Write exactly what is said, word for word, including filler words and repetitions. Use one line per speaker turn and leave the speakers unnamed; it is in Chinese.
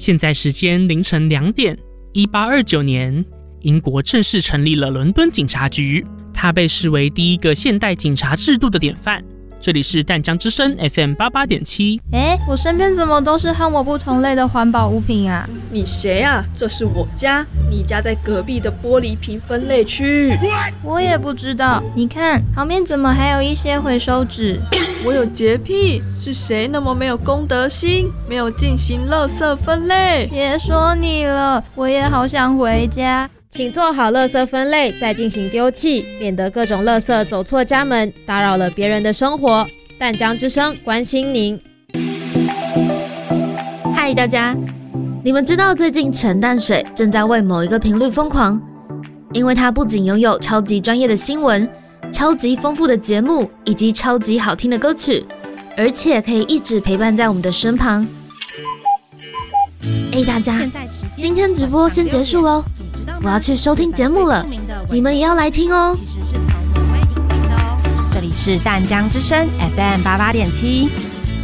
现在时间凌晨两点。一八二九年，英国正式成立了伦敦警察局，它被视为第一个现代警察制度的典范。这里是淡江之声 F M 八八点七。
哎，我身边怎么都是和我不同类的环保物品啊？
你谁啊？这是我家，你家在隔壁的玻璃瓶分类区。
我也不知道，你看旁边怎么还有一些回收纸？
我有洁癖，是谁那么没有公德心，没有进行垃圾分类？
别说你了，我也好想回家。
请做好垃圾分类，再进行丢弃，免得各种垃圾走错家门，打扰了别人的生活。淡江之声关心您。
嗨，大家，你们知道最近陈淡水正在为某一个频率疯狂，因为它不仅拥有超级专业的新闻、超级丰富的节目以及超级好听的歌曲，而且可以一直陪伴在我们的身旁。哎，大家，今天直播先结束咯，我要去收听节目了，你们也要来听哦。
这里是淡江之声 F M 八八点七。